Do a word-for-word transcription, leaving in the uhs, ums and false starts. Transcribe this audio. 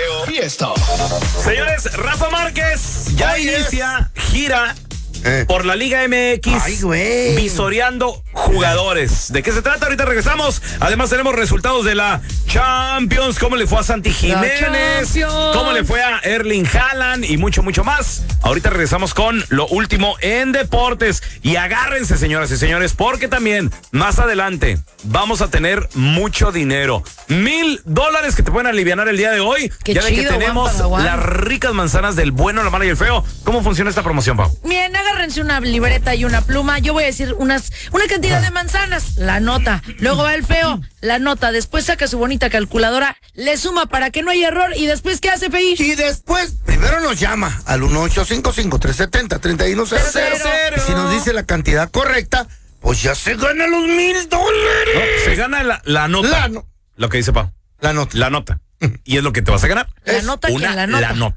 feo. Fiesta. Señores, Rafa Márquez ya Oye. inicia gira Eh. por la Liga M X. Ay, güey. Visoreando jugadores. ¿De qué se trata? Ahorita regresamos. Además tenemos resultados de la Champions. ¿Cómo le fue a Santi Jiménez? Champions. ¿Cómo le fue a Erling Haaland? Y mucho, mucho más. Ahorita regresamos con lo último en deportes. Y agárrense, señoras y señores, porque también más adelante vamos a tener mucho dinero. Mil dólares que te pueden alivianar el día de hoy. Qué ya ven que chido, tenemos Juan Padawan. las ricas manzanas del bueno, la mala y el feo. ¿Cómo funciona esta promoción, Pau? Bien, agárrense una libreta y una pluma. Yo voy a decir unas, una cantidad de manzanas, la nota. Luego va el feo, la nota. Después saca su bonita calculadora, le suma para que no haya error. ¿Y después qué hace, Feish? Y después, primero nos llama al uno ocho cinco cinco, tres siete cero, tres uno cero cero. Cero. Y si nos dice la cantidad correcta, pues ya se gana los mil No, dólares. se gana la, la nota. La no- Lo que dice Pau. La nota. La nota. Y es lo que te vas a ganar. La Es nota que una la nota. la nota.